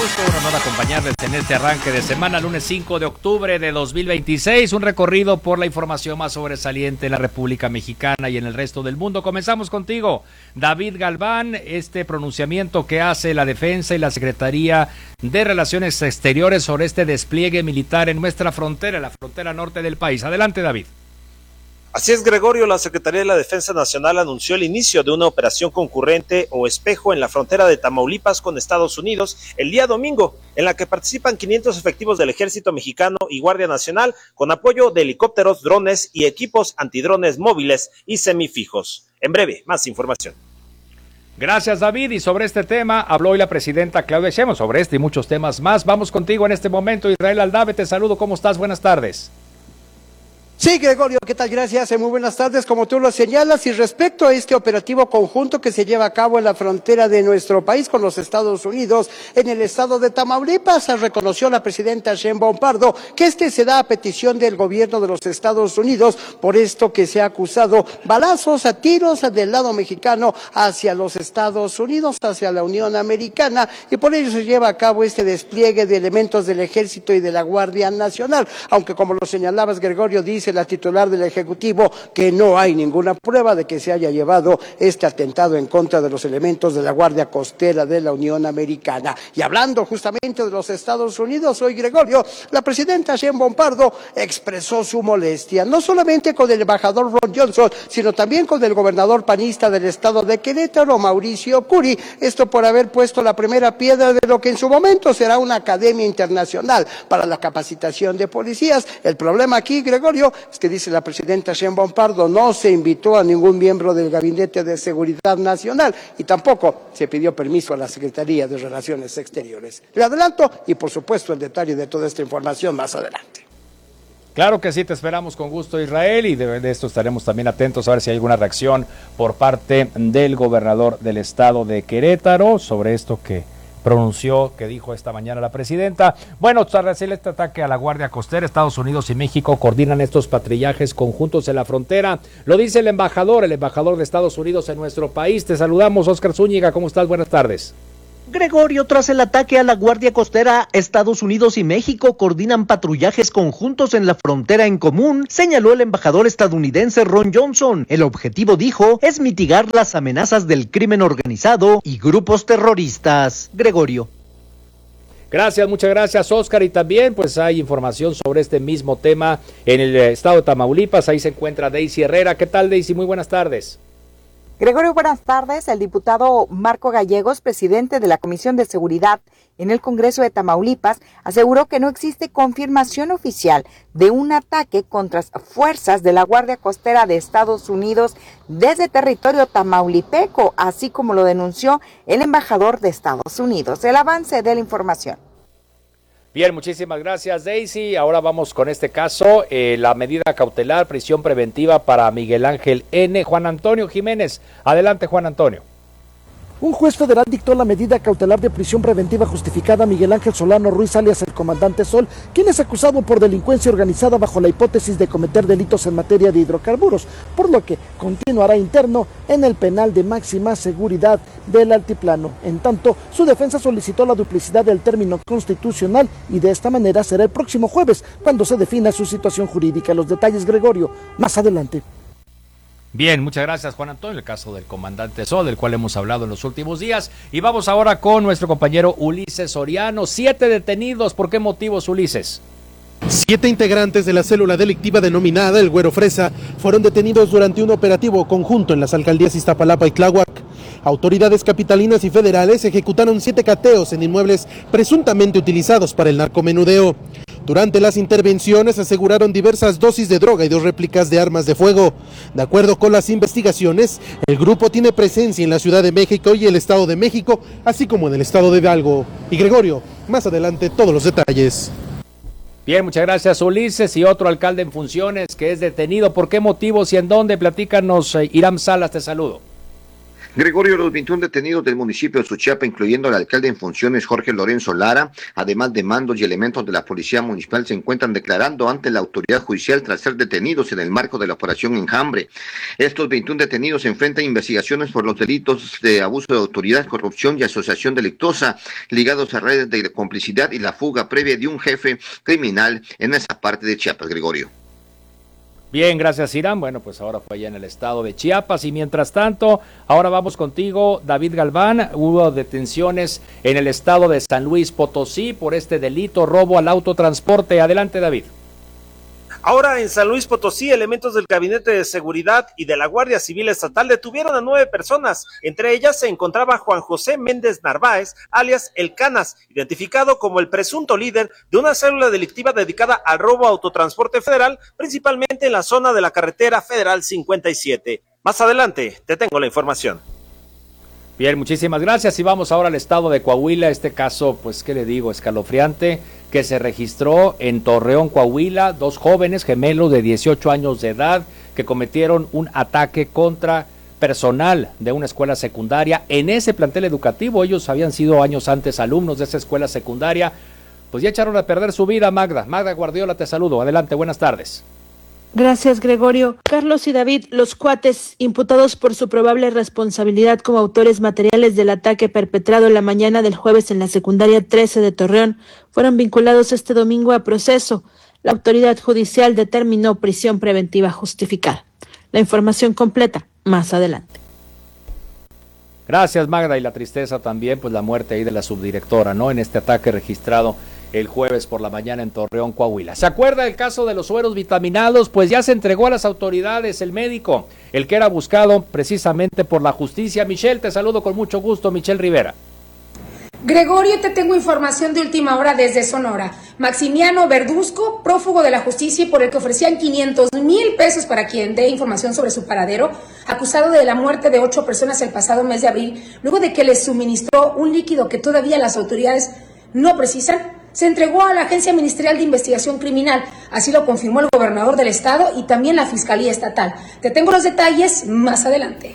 gusto, un honor acompañarles en este arranque de semana, lunes 5 de octubre de 2026, un recorrido por la información más sobresaliente en la República Mexicana y en el resto del mundo. Comenzamos contigo, David Galván, este pronunciamiento que hace la Defensa y la Secretaría de Relaciones Exteriores sobre este despliegue militar en nuestra frontera, en la frontera norte del país. Adelante, David. Así es, Gregorio, la Secretaría de la Defensa Nacional anunció el inicio de una operación concurrente o espejo en la frontera de Tamaulipas con Estados Unidos el día domingo, en la que participan 500 efectivos del Ejército Mexicano y Guardia Nacional con apoyo de helicópteros, drones y equipos antidrones móviles y semifijos. En breve, más información. Gracias, David. Y sobre este tema habló hoy la presidenta Claudia Sheinbaum, sobre este y muchos temas más. Vamos contigo en este momento, Israel Aldave, te saludo, ¿cómo estás? Buenas tardes. Sí, Gregorio, ¿qué tal? Gracias, muy buenas tardes. Como tú lo señalas, y respecto a este operativo conjunto que se lleva a cabo en la frontera de nuestro país con los Estados Unidos, en el estado de Tamaulipas, reconoció la presidenta Sheinbaum Pardo que este se da a petición del gobierno de los Estados Unidos, por esto que se ha acusado balazos a tiros del lado mexicano hacia los Estados Unidos, hacia la Unión Americana, y por ello se lleva a cabo este despliegue de elementos del Ejército y de la Guardia Nacional, aunque como lo señalabas, Gregorio, dice la titular del Ejecutivo que no hay ninguna prueba de que se haya llevado este atentado en contra de los elementos de la Guardia Costera de la Unión Americana. Y hablando justamente de los Estados Unidos, hoy, Gregorio, la presidenta Sheinbaum Pardo expresó su molestia, no solamente con el embajador Ron Johnson, sino también con el gobernador panista del estado de Querétaro, Mauricio Curi, esto por haber puesto la primera piedra de lo que en su momento será una academia internacional para la capacitación de policías. El problema aquí, Gregorio, es que dice la presidenta Sheinbaum Pardo, no se invitó a ningún miembro del Gabinete de Seguridad Nacional y tampoco se pidió permiso a la Secretaría de Relaciones Exteriores. Le adelanto y por supuesto el detalle de toda esta información más adelante. Claro que sí, te esperamos con gusto, Israel, y de esto estaremos también atentos a ver si hay alguna reacción por parte del gobernador del estado de Querétaro sobre esto que pronunció, que dijo esta mañana la presidenta. Bueno, tras hacer este ataque a la Guardia Costera, Estados Unidos y México coordinan estos patrullajes conjuntos en la frontera. Lo dice el embajador de Estados Unidos en nuestro país. Te saludamos, Óscar Zúñiga, ¿cómo estás? Buenas tardes. Gregorio, tras el ataque a la Guardia Costera, Estados Unidos y México coordinan patrullajes conjuntos en la frontera en común, señaló el embajador estadounidense Ron Johnson. El objetivo, dijo, es mitigar las amenazas del crimen organizado y grupos terroristas. Gregorio. Gracias, muchas gracias, Óscar, y también pues hay información sobre este mismo tema en el estado de Tamaulipas. Ahí se encuentra Daisy Herrera. ¿Qué tal, Daisy? Muy buenas tardes. Gregorio, buenas tardes. El diputado Marco Gallegos, presidente de la Comisión de Seguridad en el Congreso de Tamaulipas, aseguró que no existe confirmación oficial de un ataque contra fuerzas de la Guardia Costera de Estados Unidos desde territorio tamaulipeco, así como lo denunció el embajador de Estados Unidos. El avance de la información. Bien, muchísimas gracias, Daisy. Ahora vamos con este caso, la medida cautelar, prisión preventiva para Miguel Ángel N. Juan Antonio Jiménez. Adelante, Juan Antonio. Un juez federal dictó la medida cautelar de prisión preventiva justificada a Miguel Ángel Solano Ruiz, alias el Comandante Sol, quien es acusado por delincuencia organizada bajo la hipótesis de cometer delitos en materia de hidrocarburos, por lo que continuará interno en el penal de máxima seguridad del Altiplano. En tanto, su defensa solicitó la duplicidad del término constitucional y de esta manera será el próximo jueves cuando se defina su situación jurídica. Los detalles, Gregorio, más adelante. Bien, muchas gracias, Juan Antonio, el caso del Comandante Sol, del cual hemos hablado en los últimos días. Y vamos ahora con nuestro compañero Ulises Soriano. 7 detenidos, ¿por qué motivos, Ulises? 7 integrantes de la célula delictiva denominada El Güero Fresa fueron detenidos durante un operativo conjunto en las alcaldías Iztapalapa y Tláhuac. Autoridades capitalinas y federales ejecutaron 7 cateos en inmuebles presuntamente utilizados para el narcomenudeo. Durante las intervenciones aseguraron diversas dosis de droga y 2 réplicas de armas de fuego. De acuerdo con las investigaciones, el grupo tiene presencia en la Ciudad de México y el Estado de México, así como en el Estado de Hidalgo. Y Gregorio, más adelante todos los detalles. Bien, muchas gracias, Ulises. Y otro alcalde en funciones que es detenido. ¿Por qué motivos y en dónde? Platícanos, Iram Salas, te saludo. Gregorio, los 21 detenidos del municipio de Suchiapa, incluyendo el alcalde en funciones Jorge Lorenzo Lara, además de mandos y elementos de la policía municipal, se encuentran declarando ante la autoridad judicial tras ser detenidos en el marco de la operación Enjambre. Estos 21 detenidos se enfrentan a investigaciones por los delitos de abuso de autoridad, corrupción y asociación delictuosa, ligados a redes de complicidad y la fuga previa de un jefe criminal en esa parte de Chiapas, Gregorio. Bien, gracias Irán. Bueno, pues ahora fue allá en el estado de Chiapas y mientras tanto, ahora vamos contigo, David Galván. Hubo detenciones en el estado de San Luis Potosí por este delito, robo al autotransporte. Adelante, David. Ahora en San Luis Potosí, elementos del Gabinete de Seguridad y de la Guardia Civil Estatal detuvieron a 9 personas. Entre ellas se encontraba Juan José Méndez Narváez, alias El Canas, identificado como el presunto líder de una célula delictiva dedicada al robo a autotransporte federal, principalmente en la zona de la carretera federal 57. Más adelante te tengo la información. Bien, muchísimas gracias y vamos ahora al estado de Coahuila, este caso, pues, ¿qué le digo? Escalofriante, que se registró en Torreón, Coahuila, 2 jóvenes gemelos de 18 años de edad que cometieron un ataque contra personal de una escuela secundaria en ese plantel educativo. Ellos habían sido años antes alumnos de esa escuela secundaria, pues ya echaron a perder su vida. Magda Guardiola, te saludo, adelante, buenas tardes. Gracias, Gregorio. Carlos y David, los cuates, imputados por su probable responsabilidad como autores materiales del ataque perpetrado en la mañana del jueves en la secundaria 13 de Torreón, fueron vinculados este domingo a proceso. La autoridad judicial determinó prisión preventiva justificada. La información completa más adelante. Gracias, Magda, y la tristeza también, pues la muerte ahí de la subdirectora, ¿no? En este ataque registrado el jueves por la mañana en Torreón, Coahuila. ¿Se acuerda del caso de los sueros vitaminados? Pues ya se entregó a las autoridades el médico, el que era buscado precisamente por la justicia. Michelle, te saludo con mucho gusto, Michelle Rivera. Gregorio, te tengo información de última hora desde Sonora. Maximiano Verduzco, prófugo de la justicia y por el que ofrecían 500,000 pesos para quien dé información sobre su paradero, acusado de la muerte de 8 personas el pasado mes de abril, luego de que les suministró un líquido que todavía las autoridades no precisan, se entregó a la Agencia Ministerial de Investigación Criminal. Así lo confirmó el gobernador del estado y también la Fiscalía Estatal. Te tengo los detalles más adelante.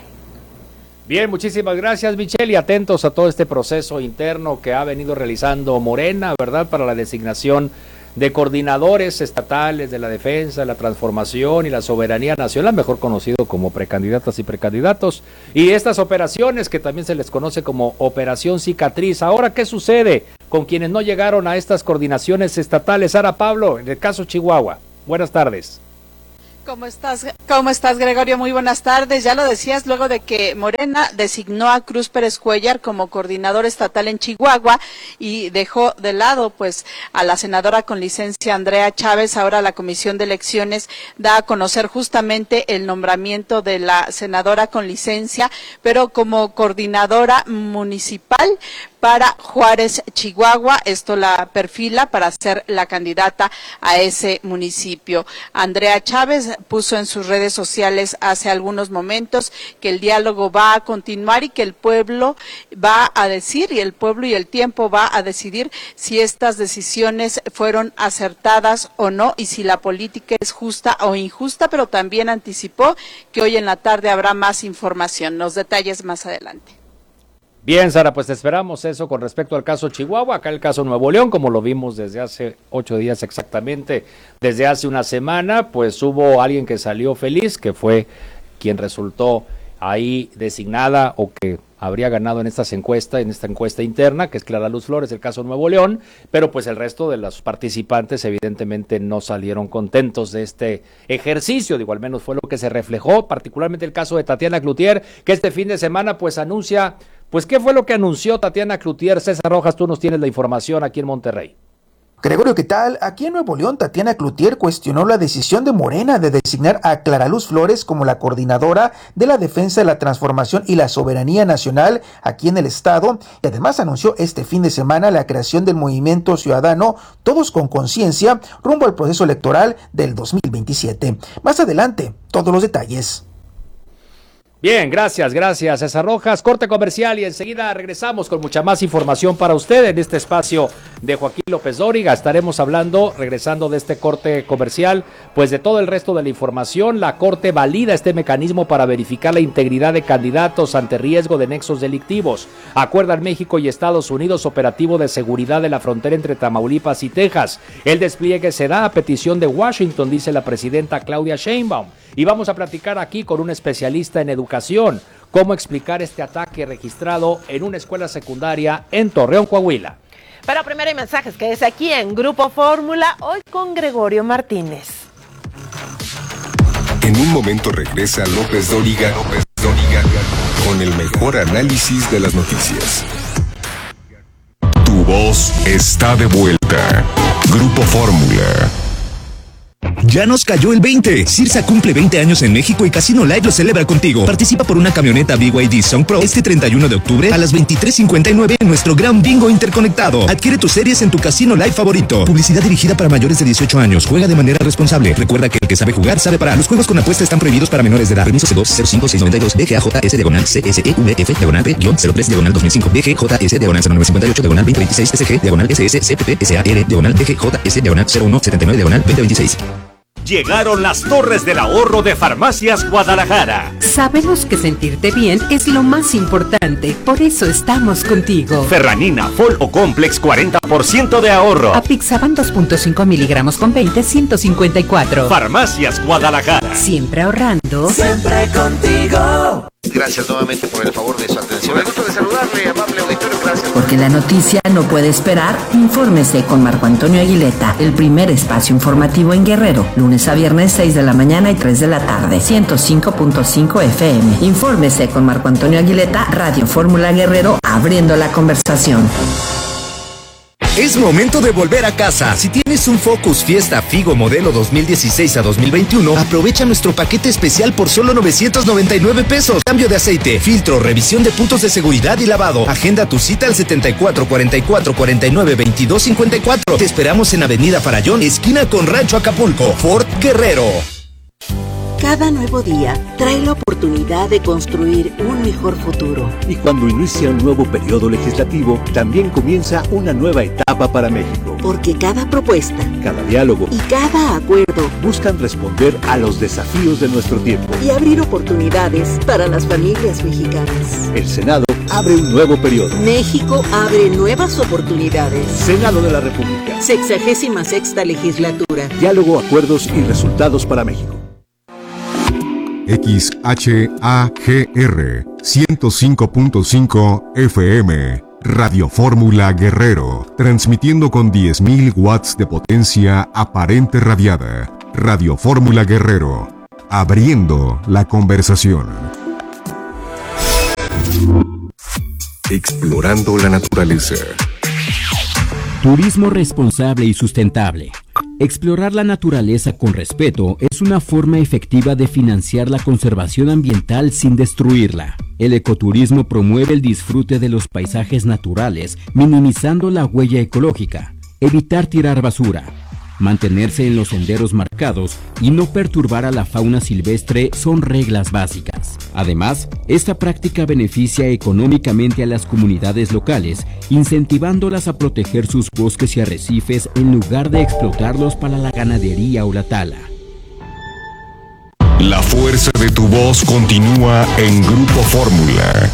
Bien, muchísimas gracias, Michelle, y atentos a todo este proceso interno que ha venido realizando Morena, ¿verdad?, para la designación de coordinadores estatales de la defensa, la transformación y la soberanía nacional, mejor conocido como precandidatas y precandidatos, y estas operaciones que también se les conoce como Operación Cicatriz. Ahora, ¿qué sucede con quienes no llegaron a estas coordinaciones estatales? Sara Pablo, en el caso Chihuahua. Buenas tardes. ¿Cómo estás, Gregorio? Muy buenas tardes. Ya lo decías, luego de que Morena designó a Cruz Pérez Cuellar como coordinador estatal en Chihuahua y dejó de lado, pues, a la senadora con licencia Andrea Chávez. Ahora la Comisión de Elecciones da a conocer justamente el nombramiento de la senadora con licencia, pero como coordinadora municipal para Juárez, Chihuahua. Esto la perfila para ser la candidata a ese municipio. Andrea Chávez puso en sus redes sociales hace algunos momentos que el diálogo va a continuar y que el pueblo va a decir, y el pueblo y el tiempo va a decidir si estas decisiones fueron acertadas o no y si la política es justa o injusta, pero también anticipó que hoy en la tarde habrá más información. Los detalles más adelante. Bien, Sara, pues esperamos eso con respecto al caso Chihuahua. Acá el caso Nuevo León, como lo vimos desde hace 8 días exactamente, desde hace una semana, pues hubo alguien que salió feliz, que fue quien resultó ahí designada o que habría ganado en esta encuesta interna, que es Clara Luz Flores, el caso Nuevo León, pero pues el resto de los participantes evidentemente no salieron contentos de este ejercicio, digo, al menos fue lo que se reflejó, particularmente el caso de Tatiana Cloutier, que este fin de semana pues anuncia, pues ¿qué fue lo que anunció Tatiana Cloutier? César Rojas, tú nos tienes la información aquí en Monterrey. Gregorio, ¿qué tal? Aquí en Nuevo León, Tatiana Cloutier cuestionó la decisión de Morena de designar a Clara Luz Flores como la coordinadora de la defensa de la transformación y la soberanía nacional aquí en el estado, y además anunció este fin de semana la creación del movimiento ciudadano Todos con Conciencia rumbo al proceso electoral del 2027. Más adelante, todos los detalles. Bien, gracias César Rojas. Corte comercial y enseguida regresamos con mucha más información para usted en este espacio de Joaquín López Dóriga. Estaremos hablando, regresando de este corte comercial, pues de todo el resto de la información. La Corte valida este mecanismo para verificar la integridad de candidatos ante riesgo de nexos delictivos. Acuerdan México y Estados Unidos operativo de seguridad de la frontera entre Tamaulipas y Texas. El despliegue se da a petición de Washington, dice la presidenta Claudia Sheinbaum. Y vamos a platicar aquí con un especialista en educación, cómo explicar este ataque registrado en una escuela secundaria en Torreón, Coahuila. Pero primero hay mensajes, que es aquí en Grupo Fórmula, hoy con Gregorio Martínez. En un momento regresa López Dóriga con el mejor análisis de las noticias. Tu voz está de vuelta. Grupo Fórmula. Ya nos cayó el 20. Cirsa cumple 20 años en México y Casino Live lo celebra contigo. Participa por una camioneta BYD Song Pro este 31 de octubre a las 23:59 en nuestro gran bingo interconectado. Adquiere tus series en tu Casino Live favorito. Publicidad dirigida para mayores de 18 años. Juega de manera responsable. Recuerda que el que sabe jugar sabe parar. Los juegos con apuesta están prohibidos para menores de edad. Permiso C2-05692 DGAJS-CSEV-F-03-03-2005 DGJS-0958-2026 SG-SSP-PSAR-CC-CPP-SAR-0179-2026. Llegaron las Torres del Ahorro de Farmacias Guadalajara. Sabemos que sentirte bien es lo más importante, por eso estamos contigo. Ferranina, Fol o Complex, 40% de ahorro. Apixaban 2.5 miligramos con 20, 154. Farmacias Guadalajara. Siempre ahorrando. Siempre contigo. Gracias nuevamente por el favor de su atención. Me gusta de saludarle, amable auditorio, gracias. Porque la noticia no puede esperar, infórmese con Marco Antonio Aguileta, el primer espacio informativo en Guerrero, lunes a viernes 6 de la mañana y 3 de la tarde, 105.5 FM. Infórmese con Marco Antonio Aguileta, Radio Fórmula Guerrero, abriendo la conversación. Es momento de volver a casa. Si tienes un Focus Fiesta Figo modelo 2016 a 2021, aprovecha nuestro paquete especial por solo 999 pesos. Cambio de aceite, filtro, revisión de puntos de seguridad y lavado. Agenda tu cita al 74 44 49 22 54. Te esperamos en Avenida Farallón, esquina con Rancho Acapulco. Ford Guerrero. Cada nuevo día trae la oportunidad de construir un mejor futuro. Y cuando inicia un nuevo periodo legislativo, también comienza una nueva etapa para México. Porque cada propuesta, cada diálogo y cada acuerdo buscan responder a los desafíos de nuestro tiempo y abrir oportunidades para las familias mexicanas. El Senado abre un nuevo periodo. México abre nuevas oportunidades. Senado de la República. 66ª legislatura. Diálogo, acuerdos y resultados para México. XHAGR 105.5 FM Radio Fórmula Guerrero, transmitiendo con 10.000 watts de potencia aparente radiada. Radio Fórmula Guerrero, abriendo la conversación. Explorando la naturaleza. Turismo responsable y sustentable. Explorar la naturaleza con respeto es una forma efectiva de financiar la conservación ambiental sin destruirla. El ecoturismo promueve el disfrute de los paisajes naturales, minimizando la huella ecológica. Evitar tirar basura, mantenerse en los senderos marcados y no perturbar a la fauna silvestre son reglas básicas. Además, esta práctica beneficia económicamente a las comunidades locales, incentivándolas a proteger sus bosques y arrecifes en lugar de explotarlos para la ganadería o la tala. La fuerza de tu voz continúa en Grupo Fórmula.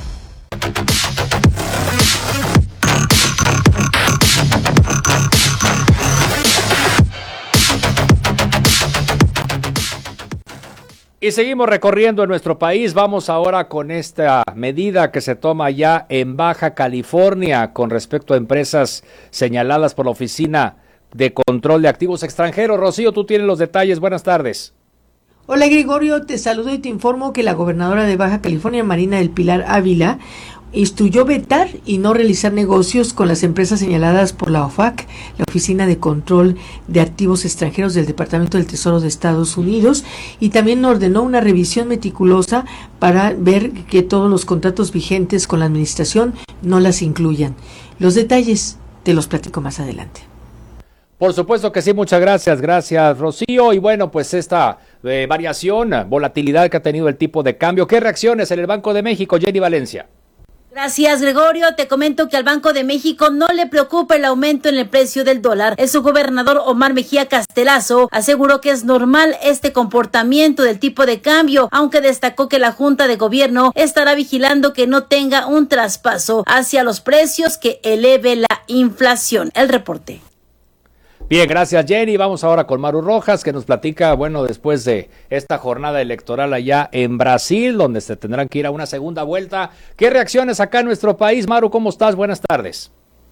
Y seguimos recorriendo en nuestro país. Vamos ahora con esta medida que se toma ya en Baja California con respecto a empresas señaladas por la Oficina de Control de Activos Extranjeros. Rocío, tú tienes los detalles. Buenas tardes. Hola Gregorio, te saludo y te informo que la gobernadora de Baja California, Marina del Pilar Ávila, instruyó vetar y no realizar negocios con las empresas señaladas por la OFAC, la Oficina de Control de Activos Extranjeros del Departamento del Tesoro de Estados Unidos, y también ordenó una revisión meticulosa para ver que todos los contratos vigentes con la administración no las incluyan. Los detalles te los platico más adelante. Por supuesto que sí, muchas gracias, Rocío. Y bueno, pues esta variación, volatilidad que ha tenido el tipo de cambio. ¿Qué reacciones en el Banco de México, Jenny Valencia? Gracias, Gregorio. Te comento que al Banco de México no le preocupa el aumento en el precio del dólar. El subgobernador Omar Mejía Castelazo aseguró que es normal este comportamiento del tipo de cambio, aunque destacó que la Junta de Gobierno estará vigilando que no tenga un traspaso hacia los precios que eleve la inflación. El reporte. Bien, gracias Jenny. Vamos ahora con Maru Rojas, que nos platica, bueno, después de esta jornada electoral allá en Brasil, donde se tendrán que ir a una segunda vuelta. ¿Qué reacciones acá en nuestro país? Maru, ¿cómo estás? Buenas tardes.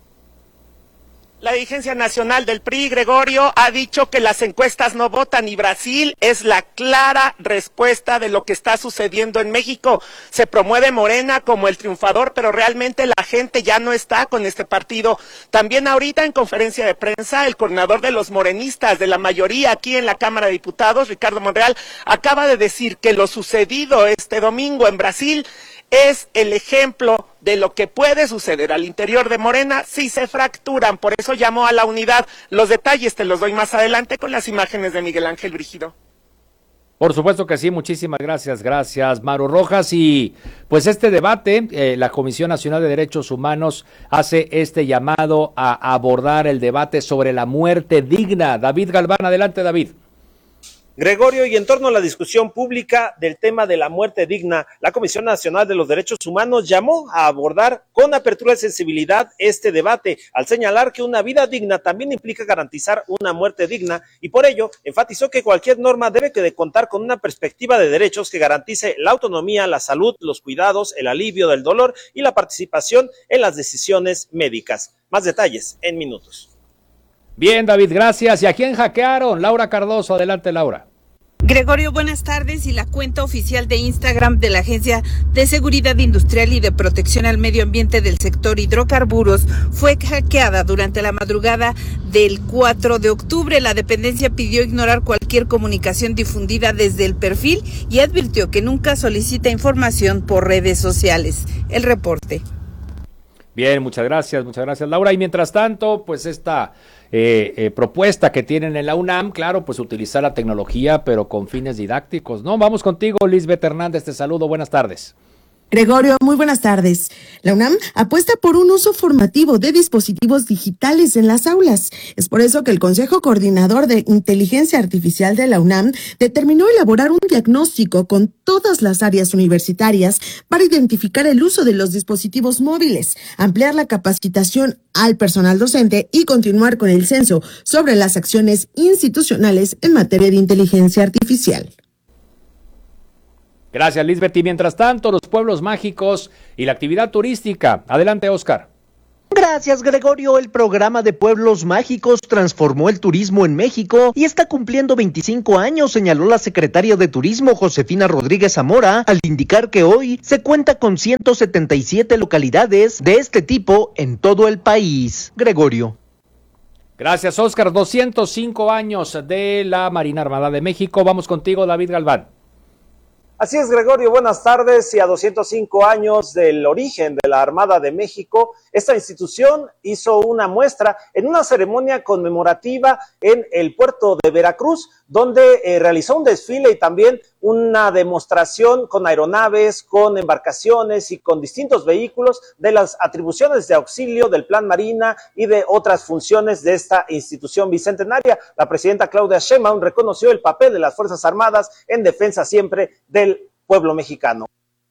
La dirigencia nacional del PRI, Gregorio, ha dicho que las encuestas no votan y Brasil es la clara respuesta de lo que está sucediendo en México. Se promueve Morena como el triunfador, pero realmente la gente ya no está con este partido. También ahorita en conferencia de prensa, el coordinador de los morenistas, de la mayoría aquí en la Cámara de Diputados, Ricardo Monreal, acaba de decir que lo sucedido este domingo en Brasil es el ejemplo de lo que puede suceder al interior de Morena si se fracturan. Por eso llamó a la unidad. Los detalles te los doy más adelante con las imágenes de Miguel Ángel Brígido. Por supuesto que sí, muchísimas gracias Maru Rojas. Y pues este debate, la Comisión Nacional de Derechos Humanos hace este llamado a abordar el debate sobre la muerte digna. David Galván, adelante David. Gregorio, y en torno a la discusión pública del tema de la muerte digna, la Comisión Nacional de los Derechos Humanos llamó a abordar con apertura y sensibilidad este debate, al señalar que una vida digna también implica garantizar una muerte digna, y por ello enfatizó que cualquier norma debe de contar con una perspectiva de derechos que garantice la autonomía, la salud, los cuidados, el alivio del dolor y la participación en las decisiones médicas. Más detalles en minutos. Bien, David, gracias. ¿Y a quién hackearon? Laura Cardoso, adelante, Laura. Gregorio, buenas tardes. Y la cuenta oficial de Instagram de la Agencia de Seguridad Industrial y de Protección al Medio Ambiente del sector hidrocarburos fue hackeada durante la madrugada del 4 de octubre. La dependencia pidió ignorar cualquier comunicación difundida desde el perfil y advirtió que nunca solicita información por redes sociales. El reporte. Bien, muchas gracias Laura. Y mientras tanto, pues esta propuesta que tienen en la UNAM, claro, pues utilizar la tecnología, pero con fines didácticos, ¿no? Vamos contigo, Lisbeth Hernández, te saludo, buenas tardes. Gregorio, muy buenas tardes. La UNAM apuesta por un uso formativo de dispositivos digitales en las aulas. Es por eso que el Consejo Coordinador de Inteligencia Artificial de la UNAM determinó elaborar un diagnóstico con todas las áreas universitarias para identificar el uso de los dispositivos móviles, ampliar la capacitación al personal docente y continuar con el censo sobre las acciones institucionales en materia de inteligencia artificial. Gracias, Lisbeth. Y mientras tanto, los pueblos mágicos y la actividad turística. Adelante, Oscar. Gracias, Gregorio. El programa de Pueblos Mágicos transformó el turismo en México y está cumpliendo 25 años, señaló la secretaria de Turismo, Josefina Rodríguez Zamora, al indicar que hoy se cuenta con 177 localidades de este tipo en todo el país. Gregorio. Gracias, Oscar. 205 años de la Marina Armada de México. Vamos contigo, David Galván. Así es, Gregorio, buenas tardes. Y a 205 años del origen de la Armada de México, esta institución hizo una muestra en una ceremonia conmemorativa en el puerto de Veracruz, donde realizó un desfile y también una demostración con aeronaves, con embarcaciones y con distintos vehículos de las atribuciones de auxilio del Plan Marina y de otras funciones de esta institución bicentenaria. La presidenta Claudia Sheinbaum reconoció el papel de las Fuerzas Armadas en defensa siempre del pueblo mexicano.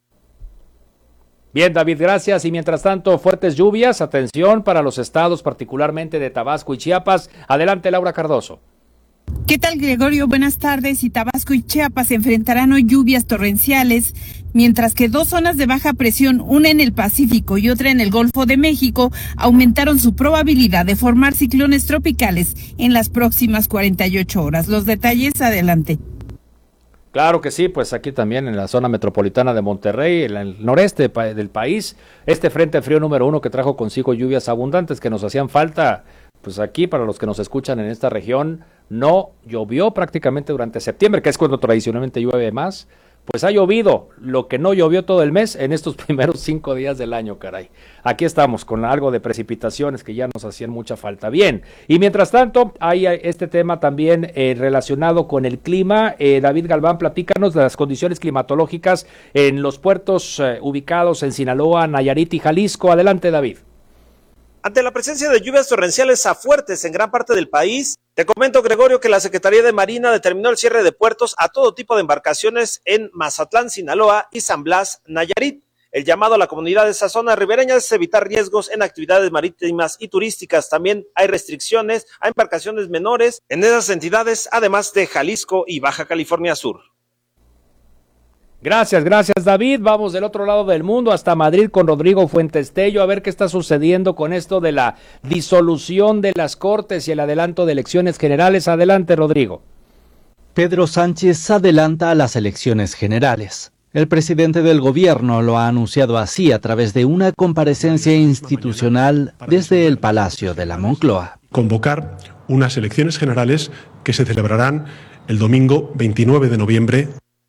Bien, David, gracias. Y mientras tanto, fuertes lluvias, atención para los estados, particularmente de Tabasco y Chiapas. Adelante, Laura Cardoso. ¿Qué tal, Gregorio? Buenas tardes. Y Tabasco y Chiapas se enfrentarán hoy lluvias torrenciales, mientras que dos zonas de baja presión, una en el Pacífico y otra en el Golfo de México, aumentaron su probabilidad de formar ciclones tropicales en las próximas 48 horas. Los detalles, adelante. Claro que sí, pues aquí también en la zona metropolitana de Monterrey, en el noreste del país, este frente frío número 1 que trajo consigo lluvias abundantes que nos hacían falta, pues aquí para los que nos escuchan en esta región, no llovió prácticamente durante septiembre, que es cuando tradicionalmente llueve más, pues ha llovido lo que no llovió todo el mes en estos primeros 5 días del año, caray. Aquí estamos con algo de precipitaciones que ya nos hacían mucha falta. Bien, y mientras tanto hay este tema también relacionado con el clima. David Galván, platícanos de las condiciones climatológicas en los puertos ubicados en Sinaloa, Nayarit y Jalisco. Adelante, David. Ante la presencia de lluvias torrenciales a fuertes en gran parte del país, te comento, Gregorio, que la Secretaría de Marina determinó el cierre de puertos a todo tipo de embarcaciones en Mazatlán, Sinaloa y San Blas, Nayarit. El llamado a la comunidad de esa zona ribereña es evitar riesgos en actividades marítimas y turísticas. También hay restricciones a embarcaciones menores en esas entidades, además de Jalisco y Baja California Sur. Gracias David. Vamos del otro lado del mundo hasta Madrid con Rodrigo Fuentes Tello a ver qué está sucediendo con esto de la disolución de las Cortes y el adelanto de elecciones generales. Adelante, Rodrigo. Pedro Sánchez adelanta a las elecciones generales. El presidente del gobierno lo ha anunciado así a través de una comparecencia institucional desde el Palacio de la Moncloa. Convocar unas elecciones generales que se celebrarán el domingo 29 de noviembre.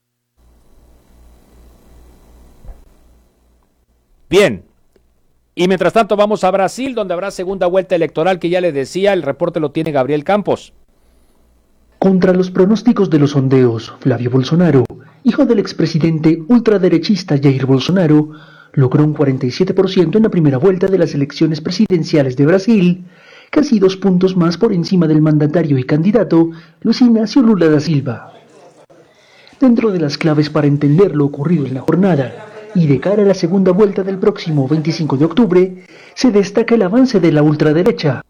Bien, y mientras tanto vamos a Brasil, donde habrá segunda vuelta electoral que ya le decía, el reporte lo tiene Gabriel Campos. Contra los pronósticos de los sondeos, Flavio Bolsonaro, hijo del expresidente ultraderechista Jair Bolsonaro, logró un 47% en la primera vuelta de las elecciones presidenciales de Brasil, casi 2 puntos más por encima del mandatario y candidato Luis Ignacio Lula da Silva. Dentro de las claves para entender lo ocurrido en la jornada, y de cara a la segunda vuelta del próximo 25 de octubre, se destaca el avance de la ultraderecha.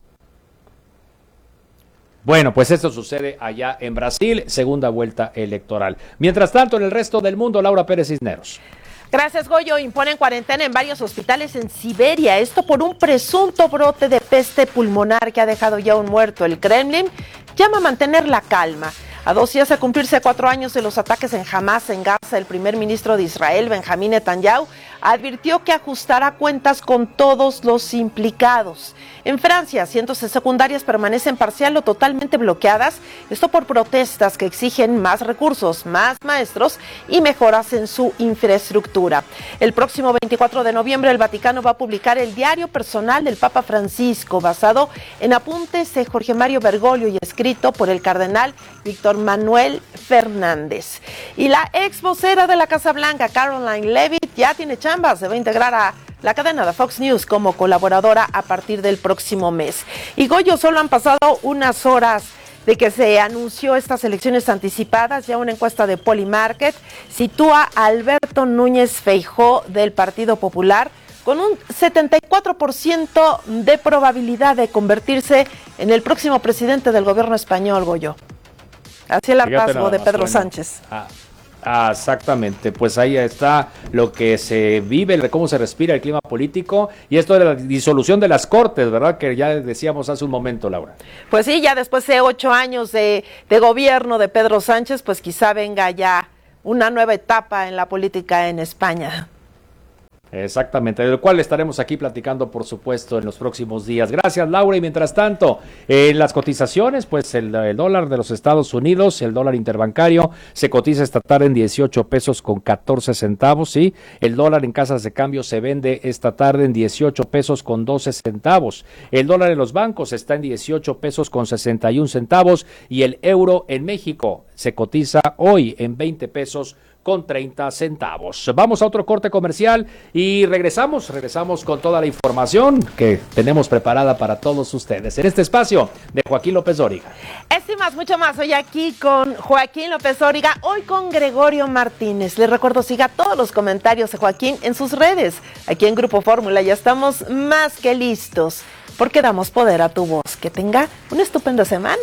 Bueno, pues esto sucede allá en Brasil, segunda vuelta electoral. Mientras tanto, en el resto del mundo, Laura Pérez Cisneros. Gracias, Goyo. Imponen cuarentena en varios hospitales en Siberia. Esto por un presunto brote de peste pulmonar que ha dejado ya un muerto. El Kremlin llama a mantener la calma. A 2 días de cumplirse 4 años de los ataques en Hamas en Gaza, el primer ministro de Israel, Benjamín Netanyahu, advirtió que ajustará cuentas con todos los implicados. En Francia, cientos de secundarias permanecen parcial o totalmente bloqueadas, esto por protestas que exigen más recursos, más maestros y mejoras en su infraestructura. El próximo 24 de noviembre el Vaticano va a publicar el diario personal del Papa Francisco, basado en apuntes de Jorge Mario Bergoglio y escrito por el cardenal Víctor Manuel Fernández. Y la ex vocera de la Casa Blanca, Caroline Leavitt, ya tiene chamba, se va a integrar a la cadena de Fox News como colaboradora a partir del próximo mes. Y Goyo, solo han pasado unas horas de que se anunció estas elecciones anticipadas. Ya una encuesta de Polymarket sitúa a Alberto Núñez Feijóo del Partido Popular con un 74% de probabilidad de convertirse en el próximo presidente del gobierno español, Goyo. Así el hartazgo de Pedro Sánchez. Exactamente, pues ahí está lo que se vive, cómo se respira el clima político y esto de la disolución de las Cortes, ¿verdad? Que ya decíamos hace un momento, Laura. Pues sí, ya después de 8 años de gobierno de Pedro Sánchez, pues quizá venga ya una nueva etapa en la política en España. Exactamente, del cual estaremos aquí platicando, por supuesto, en los próximos días. Gracias, Laura. Y mientras tanto, en las cotizaciones, pues el dólar de los Estados Unidos, el dólar interbancario, se cotiza esta tarde en 18 pesos con 14 centavos, ¿sí? El dólar en casas de cambio se vende esta tarde en 18 pesos con 12 centavos. El dólar en los bancos está en 18 pesos con 61 centavos y el euro en México se cotiza hoy en 20 pesos con 30 centavos. Vamos a otro corte comercial y regresamos con toda la información que tenemos preparada para todos ustedes en este espacio de Joaquín López Dóriga. Esto y más, mucho más, hoy aquí con Joaquín López Dóriga, hoy con Gregorio Martínez. Les recuerdo, siga todos los comentarios de Joaquín en sus redes. Aquí en Grupo Fórmula ya estamos más que listos, porque damos poder a tu voz. Que tenga una estupenda semana.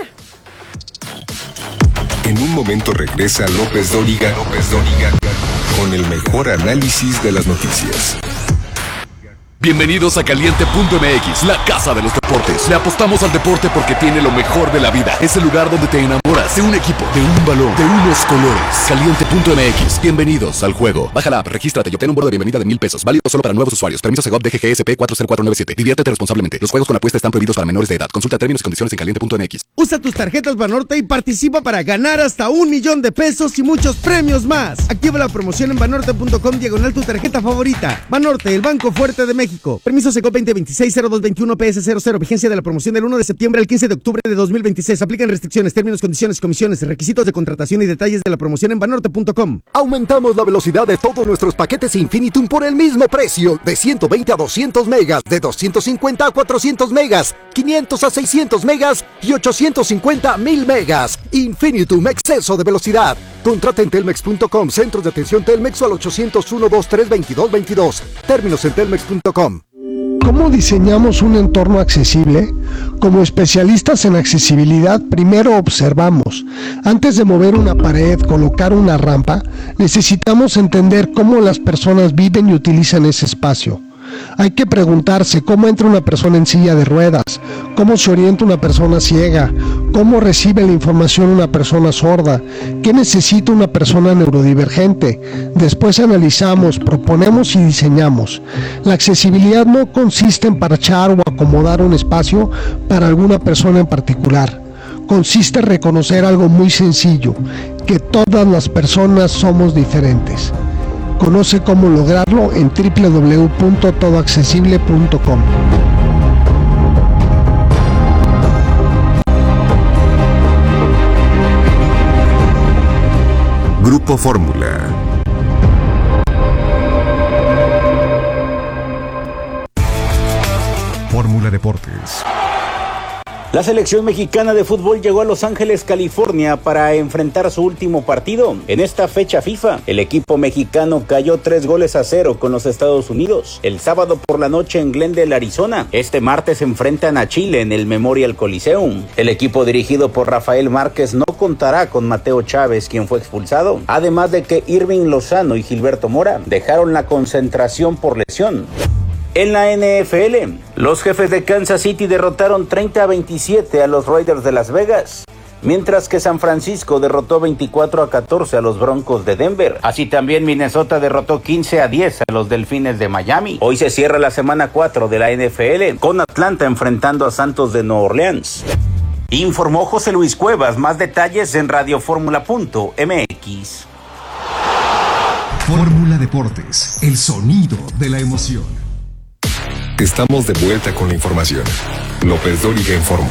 En un momento regresa López Dóriga con el mejor análisis de las noticias. Bienvenidos a Caliente.mx, la casa de los deportes. Deportes. Le apostamos al deporte porque tiene lo mejor de la vida. Es el lugar donde te enamoras de un equipo, de un balón, de unos colores. Caliente.mx. Bienvenidos al juego. Baja la app, regístrate y obtén un bono de bienvenida de $1,000. Válido solo para nuevos usuarios. Permiso Segov DGGSP 40497. Diviértete responsablemente. Los juegos con apuesta están prohibidos para menores de edad. Consulta términos y condiciones en caliente.mx. Usa tus tarjetas Banorte y participa para ganar hasta $1,000,000 y muchos premios más. Activa la promoción en banorte.com/tu tarjeta favorita. Banorte, el banco fuerte de México. Permiso Segov 2026-0221 PS00. Vigencia de la promoción del 1 de septiembre al 15 de octubre de 2026. Aplican restricciones, términos, condiciones, comisiones, requisitos de contratación y detalles de la promoción en banorte.com. Aumentamos la velocidad de todos nuestros paquetes Infinitum por el mismo precio. De 120 a 200 megas, de 250 a 400 megas, 500 a 600 megas y 850 a 1000 megas. Infinitum, exceso de velocidad. Contrata en telmex.com, centros de atención Telmex o al 801-232-2222. Términos en telmex.com. ¿Cómo diseñamos un entorno accesible? Como especialistas en accesibilidad, primero observamos. Antes de mover una pared, colocar una rampa, necesitamos entender cómo las personas viven y utilizan ese espacio. Hay que preguntarse cómo entra una persona en silla de ruedas, cómo se orienta una persona ciega, cómo recibe la información una persona sorda, qué necesita una persona neurodivergente. Después analizamos, proponemos y diseñamos. La accesibilidad no consiste en parchar o acomodar un espacio para alguna persona en particular. Consiste en reconocer algo muy sencillo, que todas las personas somos diferentes. Conoce cómo lograrlo en www.todoaccesible.com. Grupo Fórmula. Fórmula Deportes. La selección mexicana de fútbol llegó a Los Ángeles, California, para enfrentar su último partido. En esta fecha FIFA, el equipo mexicano cayó 3-0 con los Estados Unidos. El sábado por la noche en Glendale, Arizona. Este martes se enfrentan a Chile en el Memorial Coliseum. El equipo dirigido por Rafael Márquez no contará con Mateo Chávez, quien fue expulsado. Además de que Irving Lozano y Gilberto Mora dejaron la concentración por lesión. En la NFL, los Jefes de Kansas City derrotaron 30-27 a los Raiders de Las Vegas, mientras que San Francisco derrotó 24-14 a los Broncos de Denver. Así también Minnesota derrotó 15-10 a los Delfines de Miami. Hoy se cierra la semana 4 de la NFL, con Atlanta enfrentando a Santos de Nueva Orleans. Informó José Luis Cuevas. Más detalles en radioformula.mx. Fórmula Deportes, el sonido de la emoción. Estamos de vuelta con la información. López Dóriga informa.